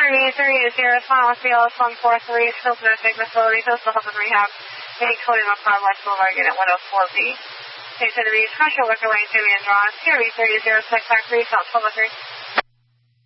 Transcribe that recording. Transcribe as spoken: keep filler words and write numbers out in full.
R V three zero, Final Field, one four three, still domestic facility, coastal health and rehab, eight Cody McLeod, West Boulevard, unit one oh four B. Station to be commercial liquor lane, Jimmy and John, C R V three zero, six five three, South twelve oh three.